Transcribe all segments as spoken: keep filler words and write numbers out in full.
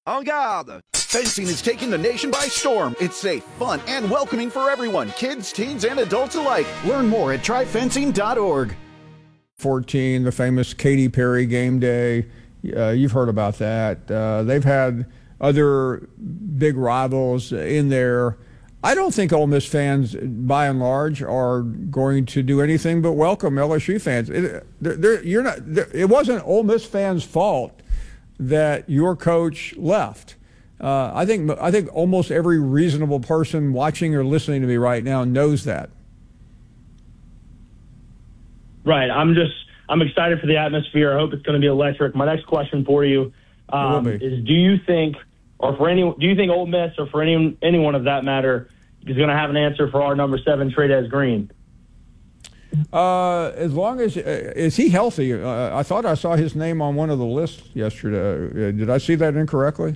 En garde! Fencing is taking the nation by storm. It's safe, fun, and welcoming for everyone, kids, teens, and adults alike. Learn more at try fencing dot org. fourteen, the famous Katy Perry game day. Uh, you've heard about that. Uh, they've had other big rivals in there. I don't think Ole Miss fans, by and large, are going to do anything but welcome L S U fans. It, they're, they're, you're not. It wasn't Ole Miss fans' fault that your coach left. Uh, I think I think almost every reasonable person watching or listening to me right now knows that. Right. I'm just I'm excited for the atmosphere. I hope it's going to be electric. My next question for you um, is: Do you think, or for any, do you think Ole Miss, or for any anyone of that matter, is going to have an answer for our number seven, Trey'Dez Green? Uh, as long as uh, is he healthy? Uh, I thought I saw his name on one of the lists yesterday. Uh, did I see that incorrectly?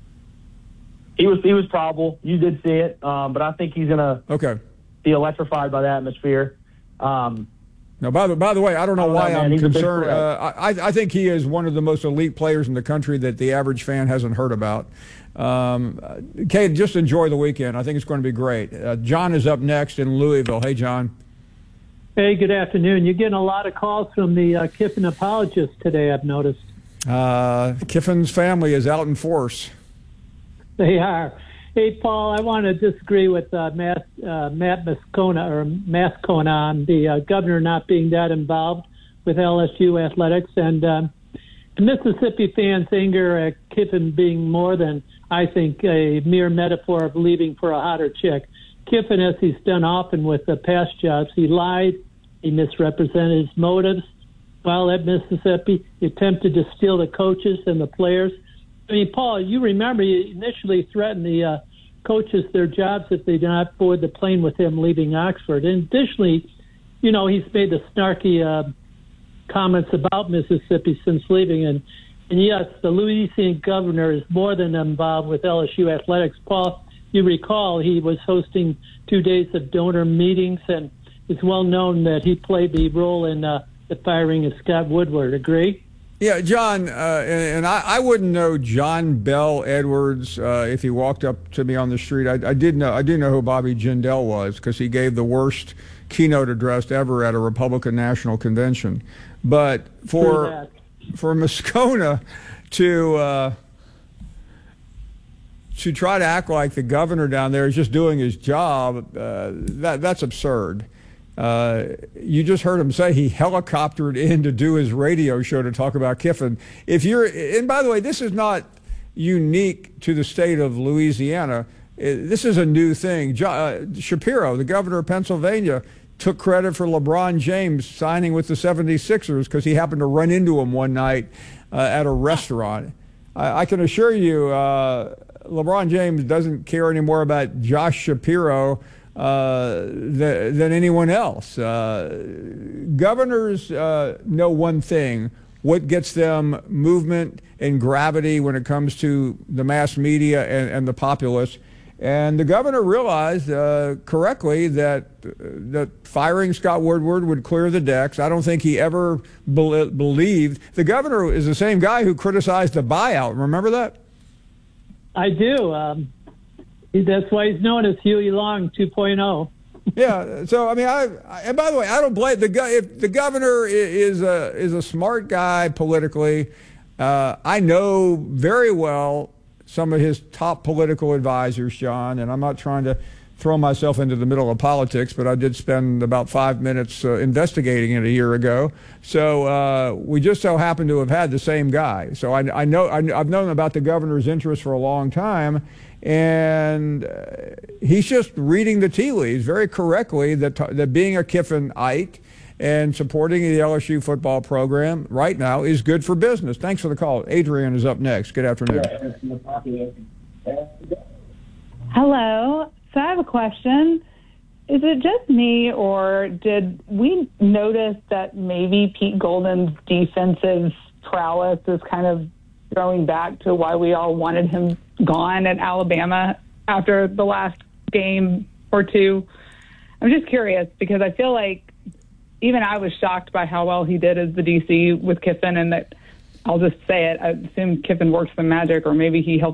He was he was probable. You did see it, um, but I think he's going to okay. be electrified by the atmosphere. Um, now, by the by the way, I don't know I don't why know, I'm he's concerned. Uh, I I think he is one of the most elite players in the country that the average fan hasn't heard about. Um, Kate, just enjoy the weekend. I think it's going to be great. Uh, John is up next in Louisville. Hey, John. Hey, good afternoon. You're getting a lot of calls from the uh, Kiffin apologists today, I've noticed. Uh, Kiffin's family is out in force. They are. Hey, Paul, I want to disagree with uh, Matt, uh, Matt Moscona, or Moscona on the uh, governor not being that involved with L S U athletics. And um, the Mississippi fans' anger at Kiffin being more than, I think, a mere metaphor of leaving for a hotter chick. Kiffin, as he's done often with the past jobs, he lied, he misrepresented his motives. While at Mississippi, he attempted to steal the coaches and the players. I mean, Paul, you remember he initially threatened the uh, coaches their jobs if they did not board the plane with him leaving Oxford. And additionally, you know, he's made the snarky uh, comments about Mississippi since leaving. And, and yes, the Louisiana governor is more than involved with L S U athletics. Paul, you recall he was hosting two days of donor meetings, and it's well known that he played the role in uh, the firing of Scott Woodward. Agree? Yeah, John, uh, and, and I, I wouldn't know John Bell Edwards uh, if he walked up to me on the street. I, I did know I do know who Bobby Jindal was because he gave the worst keynote address ever at a Republican National Convention. But for for Moscona to uh, to try to act like the governor down there is just doing his job, uh, that that's absurd. Uh, you just heard him say he helicoptered in to do his radio show to talk about Kiffin. If you're, and by the way, this is not unique to the state of Louisiana. This is a new thing. Uh, Shapiro, the governor of Pennsylvania, took credit for LeBron James signing with the seventy-sixers because he happened to run into him one night uh, at a restaurant. I, I can assure you, uh, LeBron James doesn't care anymore about Josh Shapiro uh, th- than anyone else. Uh, governors uh, know one thing: what gets them movement and gravity when it comes to the mass media and, and the populace. And the governor realized uh, correctly that uh, that firing Scott Woodward would clear the decks. I don't think he ever be- believed. The governor is the same guy who criticized the buyout. Remember that? I do. Um, that's why he's known as Huey Long two point oh. Yeah. So I mean, I, I and by the way, I don't blame the guy. If the governor is a is a smart guy politically, uh, I know very well some of his top political advisors, John, and I'm not trying to throw myself into the middle of politics, but I did spend about five minutes uh, investigating it a year ago. So uh, we just so happen to have had the same guy. So I, I know I, I've known about the governor's interest for a long time, and uh, he's just reading the tea leaves very correctly that that being a Kiffinite and supporting the L S U football program right now is good for business. Thanks for the call. Adrian is up next. Good afternoon. Hello. So I have a question. Is it just me, or did we notice that maybe Pete Golden's defensive prowess is kind of throwing back to why we all wanted him gone at Alabama after the last game or two? I'm just curious because I feel like even I was shocked by how well he did as the D C with Kiffin, and that I'll just say it. I assume Kiffin works the magic, or maybe he helped